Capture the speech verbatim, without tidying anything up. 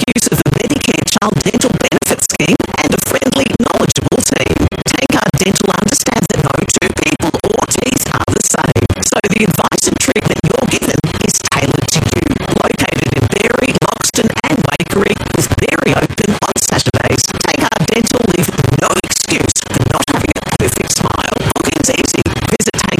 use of the Medicare Child Dental Benefit Scheme and a friendly, knowledgeable team. Tankard Dental understands that no two people or teeth are the same, so the advice and treatment you're given is tailored to you. Located in Berry, Loxton and Wakery, with Berry open on Saturdays. Tankard Dental leave no excuse for not having a perfect smile. Booking's easy. Visit Tankard